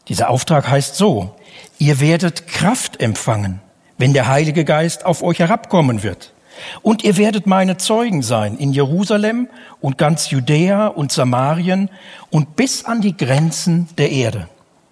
Dieser Auftrag heißt so: Ihr werdet Kraft empfangen, wenn der Heilige Geist auf euch herabkommen wird. Und ihr werdet meine Zeugen sein in Jerusalem und ganz Judäa und Samarien und bis an die Grenzen der Erde.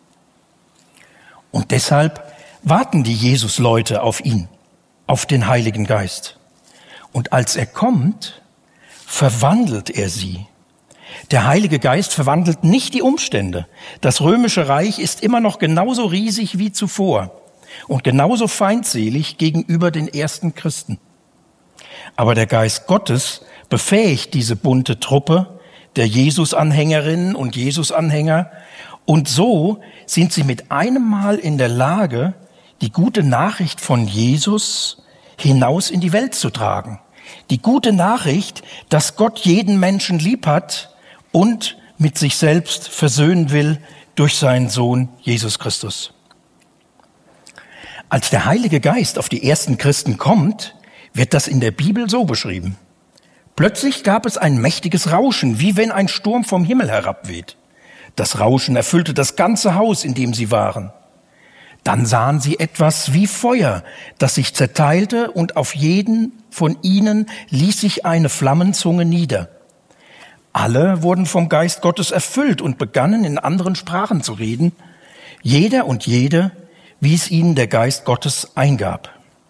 Und deshalb warten die Jesus-Leute auf ihn, auf den Heiligen Geist. Und als er kommt, verwandelt er sie. Der Heilige Geist verwandelt nicht die Umstände. Das römische Reich ist immer noch genauso riesig wie zuvor und genauso feindselig gegenüber den ersten Christen. Aber der Geist Gottes befähigt diese bunte Truppe der Jesus-Anhängerinnen und Jesus-Anhänger, und so sind sie mit einem Mal in der Lage, die gute Nachricht von Jesus hinaus in die Welt zu tragen. Die gute Nachricht, dass Gott jeden Menschen lieb hat und mit sich selbst versöhnen will durch seinen Sohn Jesus Christus. Als der Heilige Geist auf die ersten Christen kommt, wird das in der Bibel so beschrieben: Plötzlich gab es ein mächtiges Rauschen, wie wenn ein Sturm vom Himmel herabweht. Das Rauschen erfüllte das ganze Haus, in dem sie waren. Dann sahen sie etwas wie Feuer, das sich zerteilte, und auf jeden von ihnen ließ sich eine Flammenzunge nieder. Alle wurden vom Geist Gottes erfüllt und begannen in anderen Sprachen zu reden, jeder und jede, wie es ihnen der Geist Gottes eingab.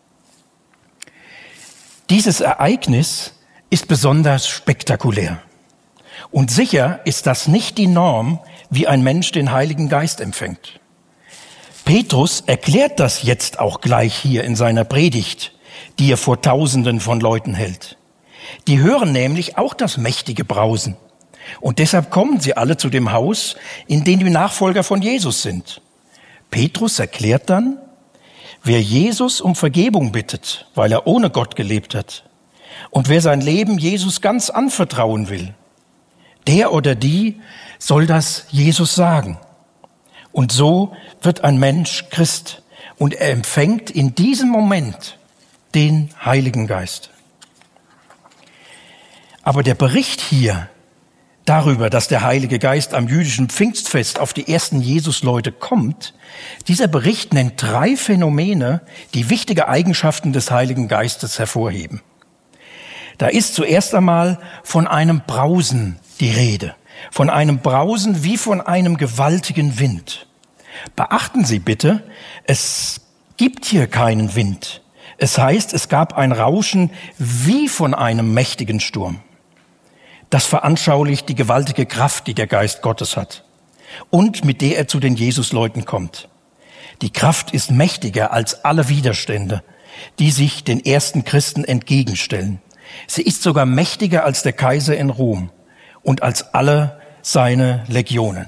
Dieses Ereignis ist besonders spektakulär. Und sicher ist das nicht die Norm, wie ein Mensch den Heiligen Geist empfängt. Petrus erklärt das jetzt auch gleich hier in seiner Predigt, die er vor Tausenden von Leuten hält. Die hören nämlich auch das mächtige Brausen. Und deshalb kommen sie alle zu dem Haus, in dem die Nachfolger von Jesus sind. Petrus erklärt dann: Wer Jesus um Vergebung bittet, weil er ohne Gott gelebt hat, und wer sein Leben Jesus ganz anvertrauen will, der oder die soll das Jesus sagen. Und so wird ein Mensch Christ und er empfängt in diesem Moment den Heiligen Geist. Aber der Bericht hier darüber, dass der Heilige Geist am jüdischen Pfingstfest auf die ersten Jesusleute kommt, dieser Bericht nennt 3 Phänomene, die wichtige Eigenschaften des Heiligen Geistes hervorheben. Da ist zuerst einmal von einem Brausen die Rede, von einem Brausen wie von einem gewaltigen Wind. Beachten Sie bitte, es gibt hier keinen Wind. Es heißt, es gab ein Rauschen wie von einem mächtigen Sturm. Das veranschaulicht die gewaltige Kraft, die der Geist Gottes hat und mit der er zu den Jesusleuten kommt. Die Kraft ist mächtiger als alle Widerstände, die sich den ersten Christen entgegenstellen. Sie ist sogar mächtiger als der Kaiser in Rom und als alle seine Legionen.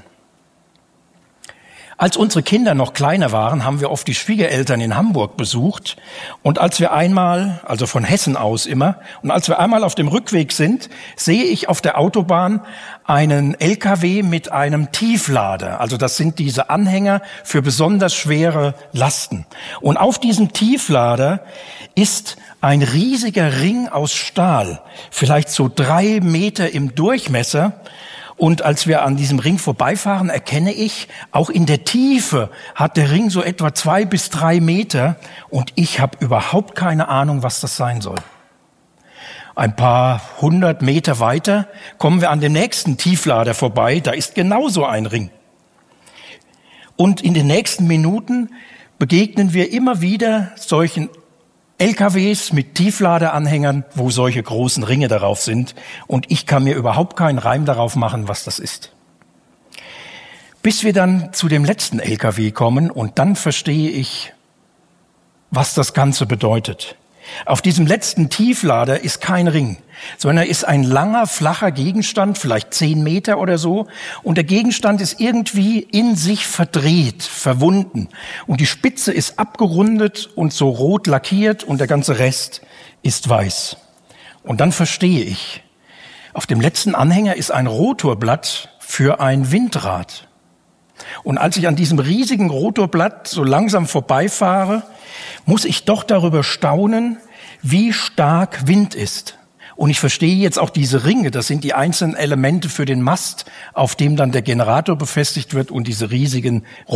Als unsere Kinder noch kleiner waren, haben wir oft die Schwiegereltern in Hamburg besucht. Und als wir einmal, also von Hessen aus immer, und als wir einmal auf dem Rückweg sind, sehe ich auf der Autobahn einen LKW mit einem Tieflader. Also das sind diese Anhänger für besonders schwere Lasten. Und auf diesem Tieflader ist ein riesiger Ring aus Stahl, vielleicht so 3 Meter im Durchmesser. Und als wir an diesem Ring vorbeifahren, erkenne ich, auch in der Tiefe hat der Ring so etwa 2 bis 3 Meter und ich habe überhaupt keine Ahnung, was das sein soll. Ein paar 100 Meter weiter kommen wir an dem nächsten Tieflader vorbei, da ist genauso ein Ring. Und in den nächsten Minuten begegnen wir immer wieder solchen LKWs mit Tiefladeranhängern, wo solche großen Ringe darauf sind. Und ich kann mir überhaupt keinen Reim darauf machen, was das ist. Bis wir dann zu dem letzten LKW kommen und dann verstehe ich, was das Ganze bedeutet. Auf diesem letzten Tieflader ist kein Ring, sondern ist ein langer, flacher Gegenstand, vielleicht 10 Meter oder so. Und der Gegenstand ist irgendwie in sich verdreht, verwunden. Und die Spitze ist abgerundet und so rot lackiert und der ganze Rest ist weiß. Und dann verstehe ich, auf dem letzten Anhänger ist ein Rotorblatt für ein Windrad. Und als ich an diesem riesigen Rotorblatt so langsam vorbeifahre, muss ich doch darüber staunen, wie stark Wind ist. Und ich verstehe jetzt auch diese Ringe, das sind die einzelnen Elemente für den Mast, auf dem dann der Generator befestigt wird und diese riesigen